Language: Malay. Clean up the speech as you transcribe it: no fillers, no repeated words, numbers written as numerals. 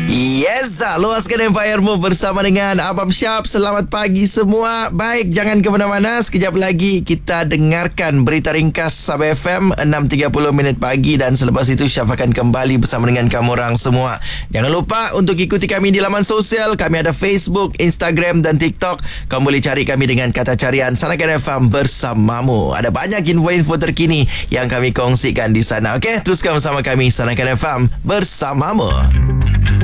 Yes, luaskan empire-mu bersama dengan Abang Syab. Selamat pagi semua. Baik, jangan ke mana-mana. Sekejap lagi kita dengarkan berita ringkas Sabah FM 6.30 minit pagi. Dan selepas itu Syab akan kembali bersama dengan kamu orang semua. Jangan lupa untuk ikuti kami di laman sosial. Kami ada Facebook, Instagram dan TikTok. Kamu boleh cari kami dengan kata carian Sanakan FM bersamamu. Ada banyak info-info terkini yang kami kongsikan di sana. Okey, teruskan bersama kami Sanakan FM bersamamu.